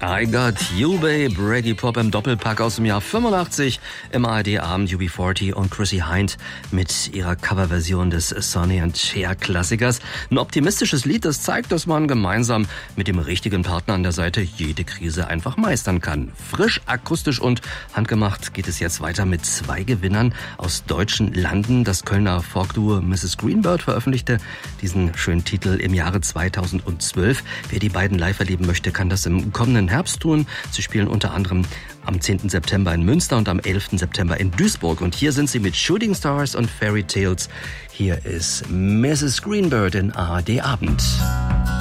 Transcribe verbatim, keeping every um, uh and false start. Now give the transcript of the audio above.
I Got You, Babe, Reggae Pop im Doppelpack aus dem Jahr fünfundachtzig im A R D-Abend U B vierzig und Chrissy Hind mit ihrer Coverversion des Sonny and Cher Klassikers. Ein optimistisches Lied, das zeigt, dass man gemeinsam mit dem richtigen Partner an der Seite jede Krise einfach meistern kann. Frisch, akustisch und handgemacht geht es jetzt weiter mit zwei Gewinnern aus deutschen Landen. Das Kölner Folkduo Misses Greenbird veröffentlichte diesen schönen Titel im Jahre zweitausendzwölf. Wer die beiden live erleben möchte, kann das im kommenden Herbst tun. Sie spielen unter anderem am zehnten September in Münster und am elften September in Duisburg. Und hier sind sie mit Shooting Stars und Fairy Tales. Hier ist Misses Greenbird in A R D Abend.